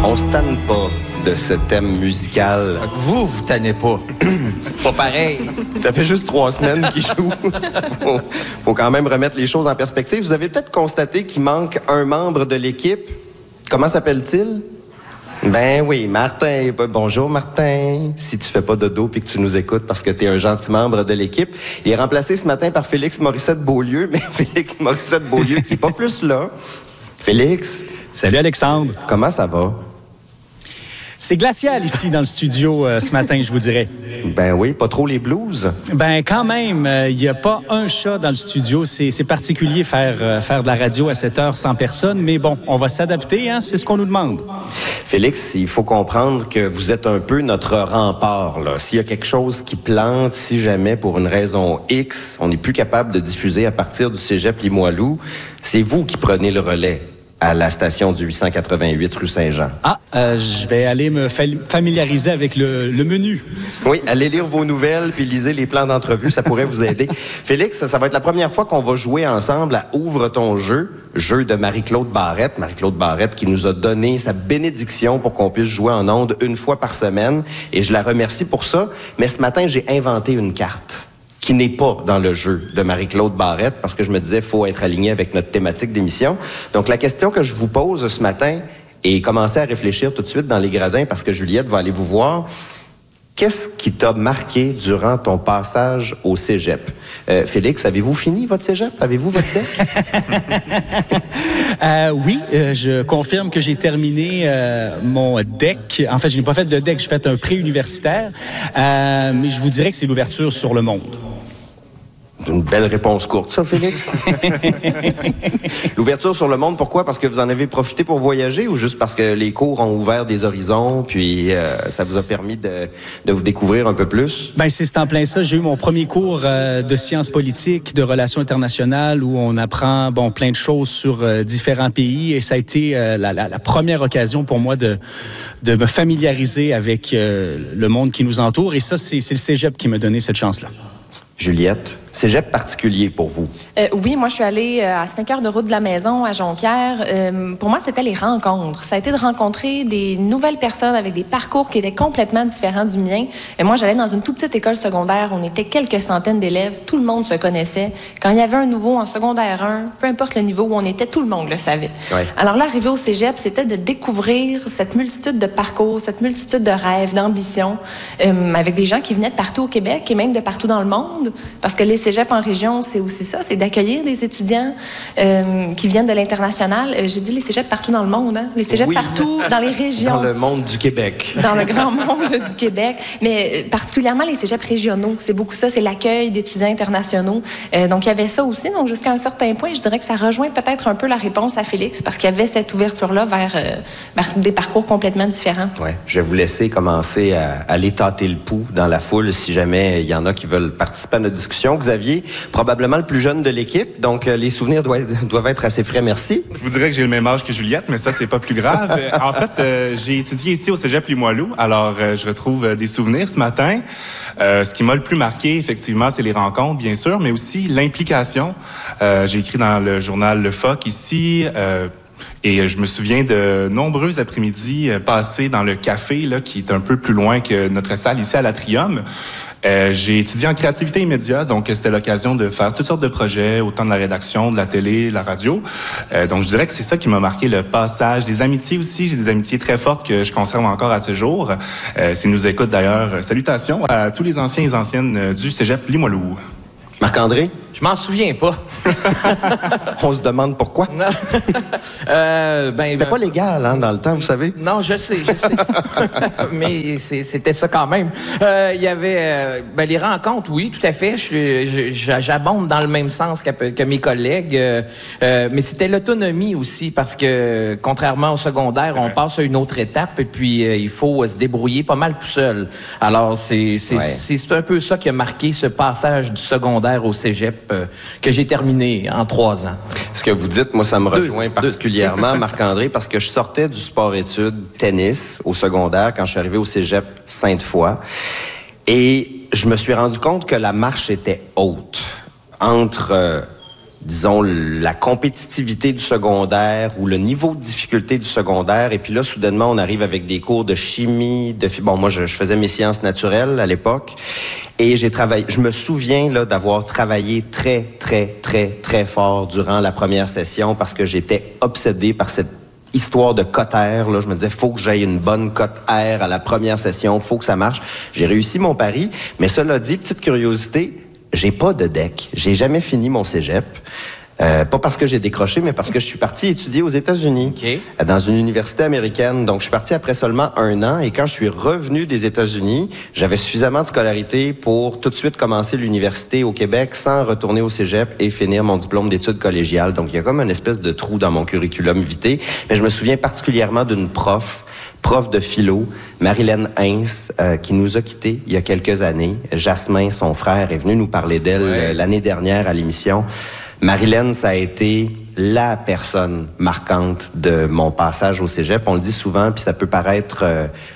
On se tanne pas de ce thème musical. Vous tannez pas. Pas pareil. Ça fait juste 3 semaines qu'il joue. Faut quand même remettre les choses en perspective. Vous avez peut-être constaté qu'il manque un membre de l'équipe. Comment s'appelle-t-il? Ben oui, Martin. Bonjour, Martin. Si tu fais pas de dos puis que tu nous écoutes parce que tu es un gentil membre de l'équipe. Il est remplacé ce matin par Félix Morissette-Beaulieu, mais Félix Morissette-Beaulieu qui est pas plus là. Félix. Salut, Alexandre. Comment ça va? C'est glacial ici dans le studio ce matin, je vous dirais. Ben oui, pas trop les blues. Ben quand même, il n'y a pas un chat dans le studio. C'est particulier faire de la radio à cette heure sans personne, mais bon, on va s'adapter, hein, c'est ce qu'on nous demande. Félix, il faut comprendre que vous êtes un peu notre rempart, là. S'il y a quelque chose qui plante, si jamais pour une raison X, on n'est plus capable de diffuser à partir du cégep Limoilou, c'est vous qui prenez le relais à la station du 888 rue Saint-Jean. Je vais aller me familiariser avec le menu. Oui, allez lire vos nouvelles puis lisez les plans d'entrevue, ça pourrait vous aider. Félix, ça va être la première fois qu'on va jouer ensemble à Ouvre ton jeu de Marie-Claude Barrette. Marie-Claude Barrette qui nous a donné sa bénédiction pour qu'on puisse jouer en ondes 1 fois par semaine. Et je la remercie pour ça. Mais ce matin, j'ai inventé une carte qui n'est pas dans le jeu de Marie-Claude Barrette, parce que je me disais, il faut être aligné avec notre thématique d'émission. Donc, la question que je vous pose ce matin, et commencez à réfléchir tout de suite dans les gradins, parce que Juliette va aller vous voir, qu'est-ce qui t'a marqué durant ton passage au cégep? Félix, avez-vous fini votre cégep? Avez-vous votre DEC? Oui, je confirme que j'ai terminé mon DEC. En fait, je n'ai pas fait de DEC, j'ai fait un pré-universitaire. Mais je vous dirais que c'est l'ouverture sur le monde. Une belle réponse courte, ça, Félix. L'ouverture sur le monde, pourquoi? Parce que vous en avez profité pour voyager ou juste parce que les cours ont ouvert des horizons, puis ça vous a permis de vous découvrir un peu plus? Ben, c'est en plein ça. J'ai eu mon premier cours de sciences politiques, de relations internationales, où on apprend plein de choses sur différents pays, et ça a été la première occasion pour moi de me familiariser avec le monde qui nous entoure, et ça, c'est le cégep qui m'a donné cette chance-là. Juliette, cégep particulier pour vous? Oui, moi, je suis allée à 5 heures de route de la maison, à Jonquière. Pour moi, c'était les rencontres. Ça a été de rencontrer des nouvelles personnes avec des parcours qui étaient complètement différents du mien. Moi, j'allais dans une toute petite école secondaire. On était quelques centaines d'élèves. Tout le monde se connaissait. Quand il y avait un nouveau en secondaire 1, peu importe le niveau où on était, tout le monde le savait. Ouais. Alors là, arrivé au cégep, c'était de découvrir cette multitude de parcours, cette multitude de rêves, d'ambitions, avec des gens qui venaient de partout au Québec et même de partout dans le monde. Parce que les cégeps en région, c'est aussi ça, c'est d'accueillir des étudiants qui viennent de l'international. J'ai dit les cégeps partout dans le monde, hein? Les cégeps partout dans les régions. Dans le monde du Québec. Dans le grand monde du Québec. Mais particulièrement les cégeps régionaux, c'est beaucoup ça, c'est l'accueil d'étudiants internationaux. Donc, il y avait ça aussi. Donc, jusqu'à un certain point, je dirais que ça rejoint peut-être un peu la réponse à Félix, parce qu'il y avait cette ouverture-là vers des parcours complètement différents. Oui, je vais vous laisser commencer à aller tâter le pouls dans la foule si jamais il y en a qui veulent participer à notre discussion. Xavier, probablement le plus jeune de l'équipe, donc les souvenirs doivent être assez frais, merci. Je vous dirais que j'ai le même âge que Juliette, mais ça, c'est pas plus grave. En fait, j'ai étudié ici au cégep Limoilou, alors je retrouve des souvenirs ce matin. Ce qui m'a le plus marqué, effectivement, c'est les rencontres, bien sûr, mais aussi l'implication. J'ai écrit dans le journal Le Foc ici, et je me souviens de nombreux après-midi passés dans le café, là, qui est un peu plus loin que notre salle ici à l'Atrium. J'ai étudié en créativité et médias, donc c'était l'occasion de faire toutes sortes de projets, autant de la rédaction, de la télé, de la radio. Donc je dirais que c'est ça qui m'a marqué le passage. Des amitiés aussi, j'ai des amitiés très fortes que je conserve encore à ce jour. S'ils nous écoutent d'ailleurs, salutations à tous les anciens et anciennes du cégep Limoilou. Marc-André? Je m'en souviens pas. On se demande pourquoi. C'était pas légal, hein, dans le temps, vous savez? Non, je sais. Mais c'était ça quand même. Il y avait les rencontres, oui, tout à fait. J'abonde dans le même sens que mes collègues. Mais c'était l'autonomie aussi, parce que, contrairement au secondaire, on passe à une autre étape et puis il faut se débrouiller pas mal tout seul. Alors, c'est un peu ça qui a marqué ce passage du secondaire au cégep que j'ai terminé en 3 ans. Ce que vous dites, moi, ça me rejoint particulièrement, Marc-André, parce que je sortais du sport-études tennis au secondaire quand je suis arrivé au cégep Sainte-Foy. Et je me suis rendu compte que la marche était haute entre disons, la compétitivité du secondaire ou le niveau de difficulté du secondaire. Et puis là, soudainement, on arrive avec des cours de chimie, bon, moi, je faisais mes sciences naturelles à l'époque. Et je me souviens là d'avoir travaillé très, très, très, très fort durant la première session parce que j'étais obsédé par cette histoire de cote R. Là, je me disais, faut que j'aille une bonne cote R à la première session, faut que ça marche. J'ai réussi mon pari, mais cela dit, petite curiosité, j'ai pas de DEC. J'ai jamais fini mon cégep. Pas parce que j'ai décroché, mais parce que je suis parti étudier aux États-Unis, dans une université américaine. Donc, je suis parti après seulement 1 an. Et quand je suis revenu des États-Unis, j'avais suffisamment de scolarité pour tout de suite commencer l'université au Québec sans retourner au cégep et finir mon diplôme d'études collégiales. Donc, il y a comme une espèce de trou dans mon curriculum vitae. Mais je me souviens particulièrement d'une prof de philo, Marilyn Heinz, qui nous a quittés il y a quelques années. Jasmin, son frère, est venu nous parler d'elle l'année dernière à l'émission. Marilyn, ça a été la personne marquante de mon passage au cégep. On le dit souvent, puis ça peut paraître...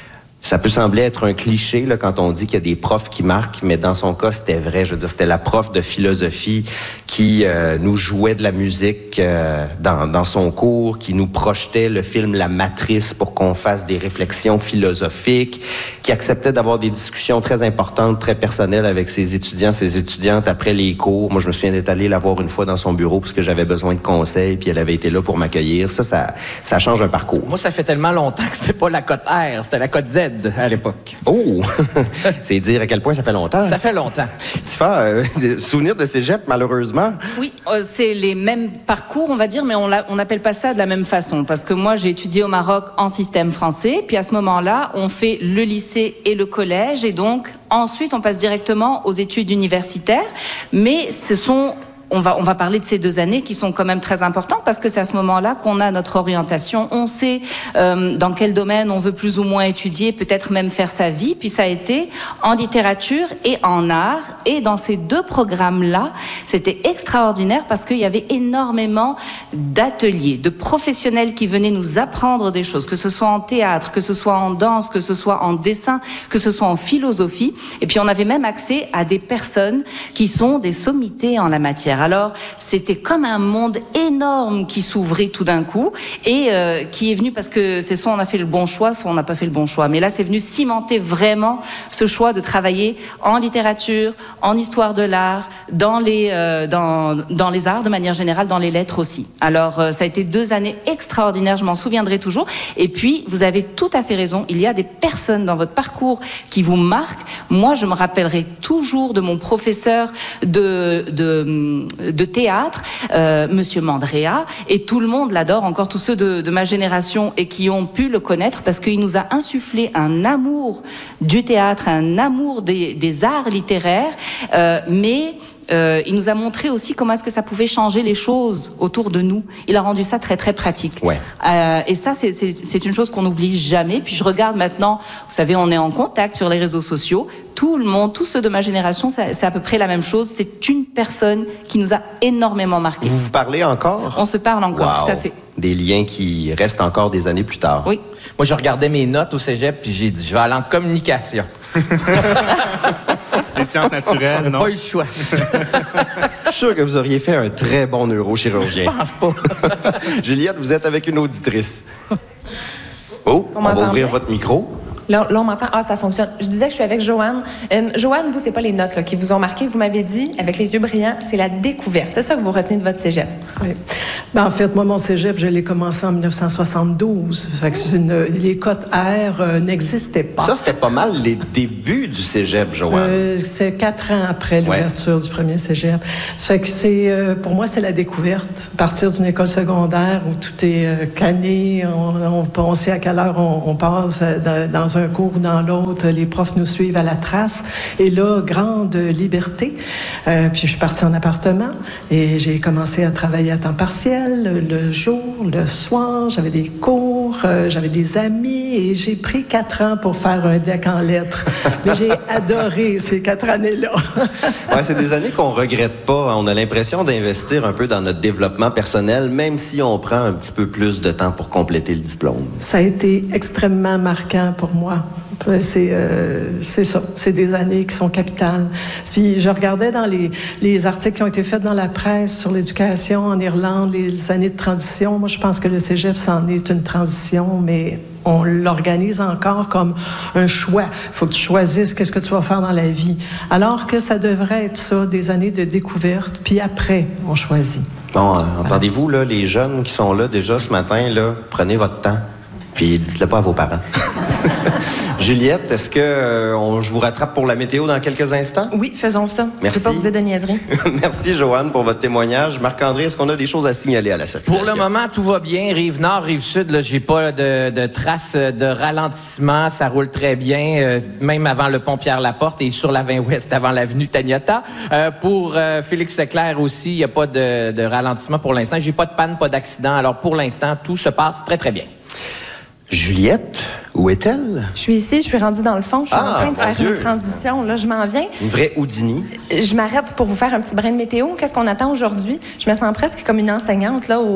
ça peut sembler être un cliché là, quand on dit qu'il y a des profs qui marquent, mais dans son cas, c'était vrai. Je veux dire, c'était la prof de philosophie qui nous jouait de la musique dans son cours, qui nous projetait le film La Matrice pour qu'on fasse des réflexions philosophiques, qui acceptait d'avoir des discussions très importantes, très personnelles avec ses étudiants, ses étudiantes après les cours. Moi, je me souviens d'être allé la voir une fois dans son bureau parce que j'avais besoin de conseils, puis elle avait été là pour m'accueillir. Ça change un parcours. Moi, ça fait tellement longtemps que c'était pas la cote R, c'était la cote Z à l'époque. Oh! C'est dire à quel point ça fait longtemps. Ça fait longtemps. Tifa, souvenir de cégep, malheureusement? Oui, c'est les mêmes parcours, on va dire, mais on n'appelle pas ça de la même façon. Parce que moi, j'ai étudié au Maroc en système français, puis à ce moment-là, on fait le lycée et le collège, et donc ensuite, on passe directement aux études universitaires. Mais on va parler de ces 2 années qui sont quand même très importantes parce que c'est à ce moment-là qu'on a notre orientation. On sait dans quel domaine on veut plus ou moins étudier, peut-être même faire sa vie. Puis ça a été en littérature et en art. Et dans ces 2 programmes-là, c'était extraordinaire parce qu'il y avait énormément d'ateliers, de professionnels qui venaient nous apprendre des choses, que ce soit en théâtre, que ce soit en danse, que ce soit en dessin, que ce soit en philosophie. Et puis on avait même accès à des personnes qui sont des sommités en la matière. Alors, c'était comme un monde énorme qui s'ouvrait tout d'un coup et qui est venu parce que c'est soit on a fait le bon choix, soit on n'a pas fait le bon choix. Mais là, c'est venu cimenter vraiment ce choix de travailler en littérature, en histoire de l'art, dans les arts de manière générale, dans les lettres aussi. Alors, ça a été 2 années extraordinaires, je m'en souviendrai toujours. Et puis, vous avez tout à fait raison, il y a des personnes dans votre parcours qui vous marquent. Moi, je me rappellerai toujours de mon professeur de théâtre, Monsieur Mandrea, et tout le monde l'adore, encore tous ceux de ma génération et qui ont pu le connaître parce qu'il nous a insufflé un amour du théâtre, un amour des arts littéraires, mais il nous a montré aussi comment est-ce que ça pouvait changer les choses autour de nous. Il a rendu ça très très pratique. Ouais. Et ça, c'est une chose qu'on n'oublie jamais. Puis je regarde maintenant, vous savez, on est en contact sur les réseaux sociaux. Tout le monde, tous ceux de ma génération, c'est à peu près la même chose. C'est une personne qui nous a énormément marqué. Vous vous parlez encore? On se parle encore, wow. Tout à fait. Des liens qui restent encore des années plus tard. Oui. Moi, je regardais mes notes au cégep, puis j'ai dit, je vais aller en communication. Les sciences naturelles, non? Pas eu le choix. Je suis sûr que vous auriez fait un très bon neurochirurgien. Je pense pas. Juliette, vous êtes avec une auditrice. Oh, on va ouvrir votre micro. Là, on m'entend. Ah, ça fonctionne. Je disais que je suis avec Joanne. Joanne, vous, c'est pas les notes là, qui vous ont marqué. Vous m'avez dit, avec les yeux brillants, c'est la découverte. C'est ça que vous retenez de votre cégep? Oui. Ben, en fait, moi, mon cégep, je l'ai commencé en 1972. Fait que les cotes R n'existaient pas. Ça, c'était pas mal les débuts du cégep, Joanne. C'est 4 ans après l'ouverture du premier cégep. Ça fait que pour moi, c'est la découverte. Partir d'une école secondaire où tout est canné, on sait à quelle heure on passe dans un cours ou dans l'autre, les profs nous suivent à la trace. Et là, grande liberté. Puis je suis partie en appartement et j'ai commencé à travailler à temps partiel, le jour, le soir. J'avais des cours, j'avais des amis et j'ai pris 4 ans pour faire un DEC en lettres. Mais j'ai adoré ces 4 années-là. Ouais, c'est des années qu'on regrette pas. On a l'impression d'investir un peu dans notre développement personnel, même si on prend un petit peu plus de temps pour compléter le diplôme. Ça a été extrêmement marquant pour moi. C'est ça. C'est des années qui sont capitales. Puis je regardais dans les articles qui ont été faits dans la presse sur l'éducation en Irlande, les années de transition. Moi, je pense que le cégep, c'en est une transition, mais on l'organise encore comme un choix. Il faut que tu choisisses qu'est-ce que tu vas faire dans la vie. Alors que ça devrait être ça, des années de découverte, puis après, on choisit. Bon, entendez-vous, là, les jeunes qui sont là déjà ce matin, là, prenez votre temps, puis dites-le pas à vos parents. Juliette, est-ce que je vous rattrape pour la météo dans quelques instants? Oui, faisons ça. Merci. Je ne vais pas vous dire de niaiserie. Merci, Joanne, pour votre témoignage. Marc-André, est-ce qu'on a des choses à signaler à la circulation? Pour le moment, tout va bien. Rive-Nord, Rive-Sud, là, j'ai pas de traces de ralentissement. Ça roule très bien, même avant le pont Pierre-Laporte et sur la 20 Ouest, avant l'avenue Taniata. Pour Félix Leclerc aussi, il n'y a pas de ralentissement pour l'instant. J'ai pas de panne, pas d'accident. Alors, pour l'instant, tout se passe très, très bien. Juliette, où est-elle? Je suis ici, je suis rendue dans le fond. Je suis en train de faire une transition. Là, je m'en viens. Une vraie Houdini. Je m'arrête pour vous faire un petit brin de météo. Qu'est-ce qu'on attend aujourd'hui? Je me sens presque comme une enseignante, là,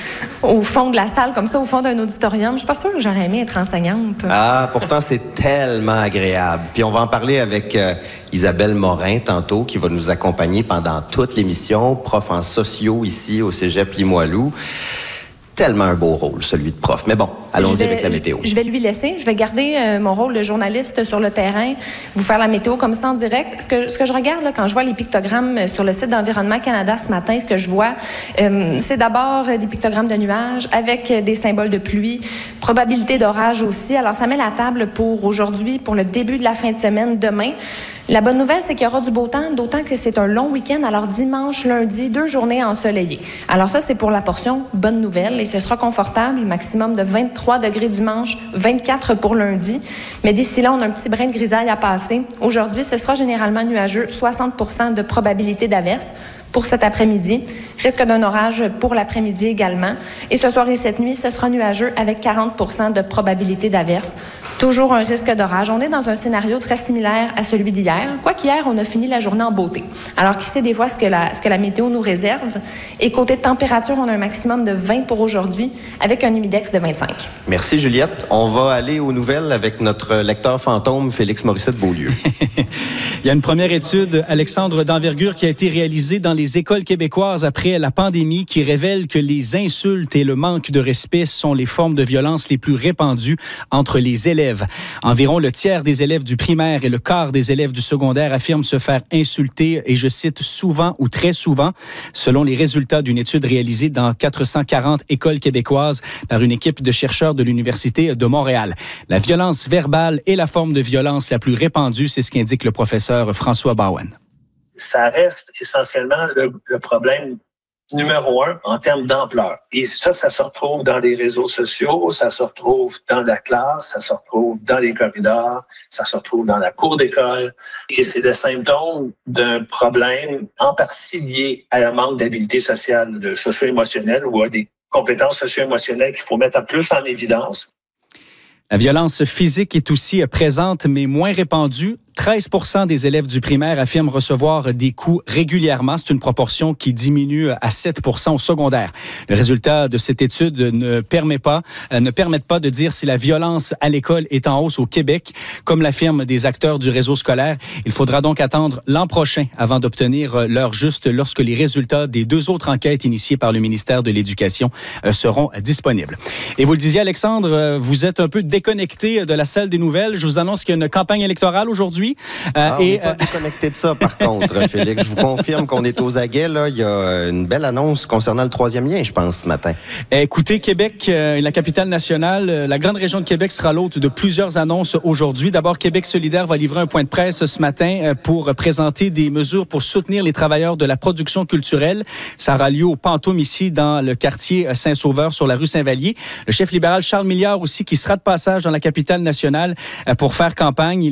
au fond de la salle, comme ça, au fond d'un auditorium. Je suis pas sûre que j'aurais aimé être enseignante. Ah, pourtant, c'est tellement agréable. Puis on va en parler avec Isabelle Morin tantôt, qui va nous accompagner pendant toute l'émission, prof en sociaux ici au Cégep Limoilou. Tellement un beau rôle, celui de prof. Mais bon, allons-y avec la météo. Je vais lui laisser. Je vais garder mon rôle de journaliste sur le terrain, vous faire la météo comme ça en direct. Ce que je regarde là, quand je vois les pictogrammes sur le site d'Environnement Canada ce matin, ce que je vois, c'est d'abord des pictogrammes de nuages avec des symboles de pluie, probabilité d'orage aussi. Alors, ça met la table pour aujourd'hui, pour le début de la fin de semaine, demain. La bonne nouvelle, c'est qu'il y aura du beau temps, d'autant que c'est un long week-end. Alors, dimanche, lundi, 2 journées ensoleillées. Alors ça, c'est pour la portion bonne nouvelle et ce sera confortable, maximum de 23 degrés dimanche, 24 pour lundi. Mais d'ici là, on a un petit brin de grisaille à passer. Aujourd'hui, ce sera généralement nuageux, 60% de probabilité d'averse. Pour cet après-midi, risque d'un orage pour l'après-midi également. Et ce soir et cette nuit, ce sera nuageux avec 40% de probabilité d'averse. Toujours un risque d'orage. On est dans un scénario très similaire à celui d'hier. Quoiqu'hier, on a fini la journée en beauté. Alors, qui sait des fois ce que la météo nous réserve. Et côté température, on a un maximum de 20 pour aujourd'hui avec un humidex de 25. Merci, Juliette. On va aller aux nouvelles avec notre lecteur fantôme, Félix Morissette-Beaulieu. Il y a une première étude, Alexandre, d'envergure qui a été réalisée dans les écoles québécoises après la pandémie qui révèle que les insultes et le manque de respect sont les formes de violence les plus répandues entre les élèves. Environ le tiers des élèves du primaire et le quart des élèves du secondaire affirment se faire insulter, et je cite, souvent ou très souvent, selon les résultats d'une étude réalisée dans 440 écoles québécoises par une équipe de chercheurs de l'Université de Montréal. La violence verbale est la forme de violence la plus répandue, c'est ce qu'indique le professeur François Bowen. Ça reste essentiellement le problème numéro 1 en termes d'ampleur. Et ça se retrouve dans les réseaux sociaux, ça se retrouve dans la classe, ça se retrouve dans les corridors, ça se retrouve dans la cour d'école. Et c'est le symptôme d'un problème en partie lié à un manque d'habileté sociale, socio-émotionnelle ou à des compétences socio-émotionnelles qu'il faut mettre plus en évidence. La violence physique est aussi présente, mais moins répandue. 13% des élèves du primaire affirment recevoir des coups régulièrement. C'est une proportion qui diminue à 7% au secondaire. Le résultat de cette étude ne permettent pas de dire si la violence à l'école est en hausse au Québec. Comme l'affirment des acteurs du réseau scolaire, il faudra donc attendre l'an prochain avant d'obtenir l'heure juste lorsque les résultats des 2 autres enquêtes initiées par le ministère de l'Éducation seront disponibles. Et vous le disiez, Alexandre, vous êtes un peu déconnecté de la salle des nouvelles. Je vous annonce qu'il y a une campagne électorale aujourd'hui. On n'est pas déconnecté de ça, par contre, Félix. Je vous confirme qu'on est aux aguets. Là. Il y a une belle annonce concernant le 3e lien, je pense, ce matin. Écoutez, Québec, la capitale nationale, la grande région de Québec sera l'hôte de plusieurs annonces aujourd'hui. D'abord, Québec solidaire va livrer un point de presse ce matin pour présenter des mesures pour soutenir les travailleurs de la production culturelle. Ça aura lieu au Pantoum, ici, dans le quartier Saint-Sauveur, sur la rue Saint-Vallier. Le chef libéral Charles Milliard aussi, qui sera de passage dans la capitale nationale pour faire campagne.